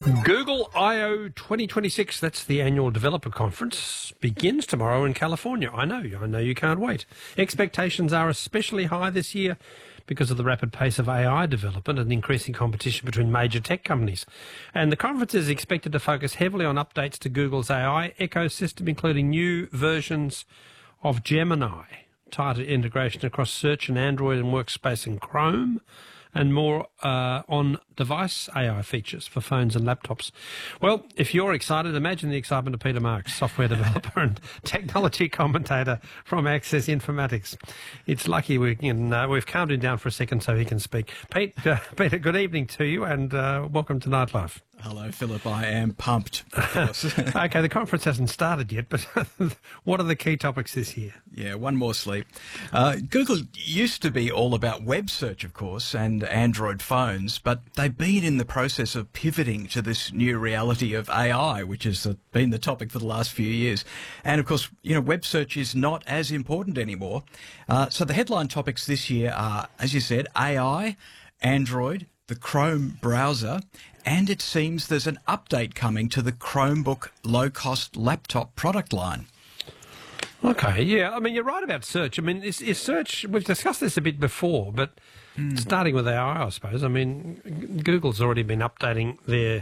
Google I/O 2026, that's the annual developer conference, begins tomorrow in California. I know you can't wait. Expectations are especially high this year because of the rapid pace of AI development and increasing competition between major tech companies. And the conference is expected to focus heavily on updates to Google's AI ecosystem, including new versions of Gemini, tighter integration across Search and Android and Workspace and Chrome, and more on-device AI features for phones and laptops. Well, if you're excited, imagine the excitement of Peter Marks, software developer and technology commentator from Access Informatics. It's lucky we've calmed him down for a second so he can speak. Peter, good evening to you, and welcome to Nightlife. Hello, Philip. I am pumped, of course. Okay, the conference hasn't started yet, but what are the key topics this year? Yeah, one more sleep. Google used to be all about web search, of course, and Android phones, but they've been in the process of pivoting to this new reality of AI, which has been the topic for the last few years. And, of course, web search is not as important anymore. So the headline topics this year are, as you said, AI, Android, the Chrome browser, and it seems there's an update coming to the Chromebook low-cost laptop product line. Okay, yeah. I mean, you're right about search. I mean, is search, we've discussed this a bit before, but starting with AI, I suppose. I mean, Google's already been updating their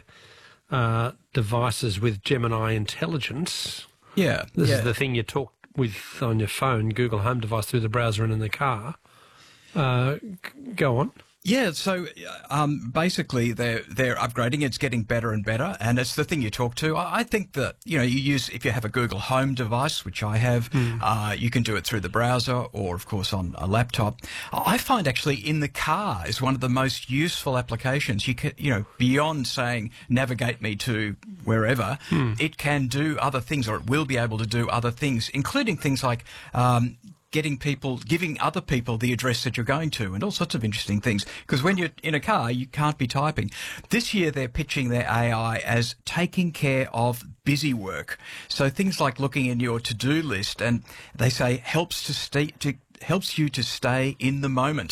devices with Gemini Intelligence. Yeah. This is the thing you talk with on your phone, Google Home device, through the browser and in the car. Go on. Yeah, so basically they're upgrading. It's getting better and better, and it's the thing you talk to. I think that, you use, if you have a Google Home device, which I have, you can do it through the browser or, of course, on a laptop. I find actually in the car is one of the most useful applications. You can, beyond saying navigate me to wherever, it can do other things, or it will be able to do other things, including things like giving other people the address that you're going to, and all sorts of interesting things. Because when you're in a car, you can't be typing. This year, they're pitching their AI as taking care of busy work. So things like looking in your to-do list, and they say helps you to stay in the moment.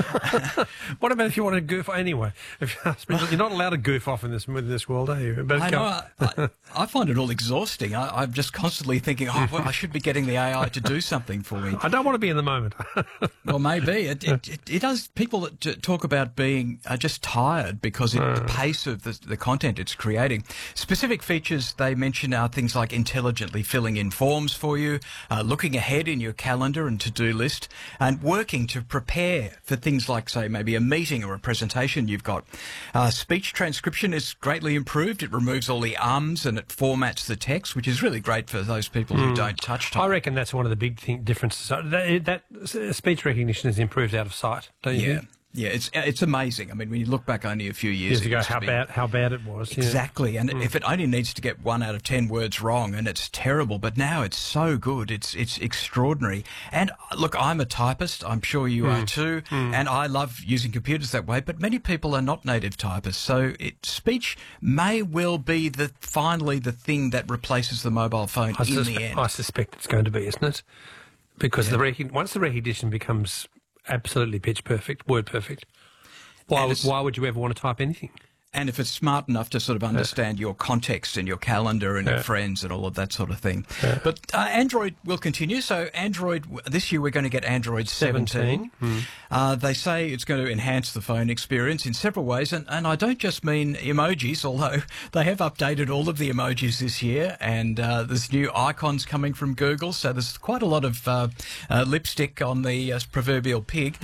What about if you want to goof anyway? You're not allowed to goof off in this world, are you? But I know. I find it all exhausting. I'm just constantly thinking, I should be getting the AI to do something for me. I don't want to be in the moment. Well, maybe. It does. People that talk about being just tired because the pace of the content it's creating. Specific features they mention are things like intelligently filling in forms for you, looking ahead in your calendar and to-do list, and working to prepare for things like, say, maybe a meeting or a presentation you've got. Speech transcription is greatly improved. It removes all the ums and it formats the text, which is really great for those people who don't touch type. I reckon that's one of the big differences. That speech recognition is improved out of sight, don't you think? Yeah, it's amazing. I mean, when you look back only a few years ago, how bad it was. Exactly, yeah. And if it only needs to get 1 out of 10 words wrong, and it's terrible, but now it's so good, it's extraordinary. And look, I'm a typist. I'm sure you are too, and I love using computers that way. But many people are not native typists, so speech may well be finally the thing that replaces the mobile phone in the end. I suspect it's going to be, isn't it? Because once the recognition becomes absolutely pitch perfect, word perfect, why would you ever want to type anything? And if it's smart enough to sort of understand your context and your calendar and your friends and all of that sort of thing. But Android will continue. So Android, this year we're going to get Android 17. They say it's going to enhance the phone experience in several ways. And I don't just mean emojis, although they have updated all of the emojis this year. And there's new icons coming from Google. So there's quite a lot of lipstick on the proverbial pig.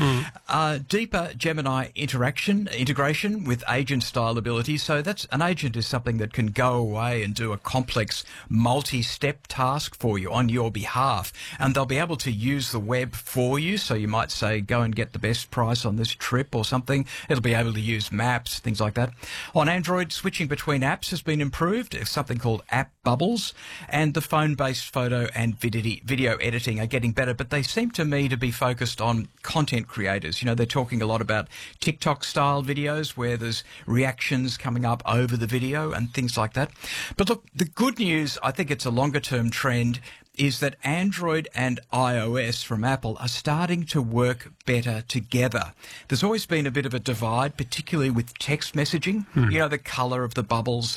Deeper Gemini integration with agent-style ability. So that's an agent is something that can go away and do a complex multi-step task for you on your behalf, and they'll be able to use the web for you. So you might say, go and get the best price on this trip or something. It'll be able to use maps, things like that. On Android, switching between apps has been improved. There's something called App Bubbles, and the phone-based photo and video editing are getting better, but they seem to me to be focused on content creators. They're talking a lot about TikTok-style videos where there's reactions coming up over the video and things like that. But look, the good news, I think it's a longer-term trend, is that Android and iOS from Apple are starting to work better together. There's always been a bit of a divide, particularly with text messaging. The colour of the bubbles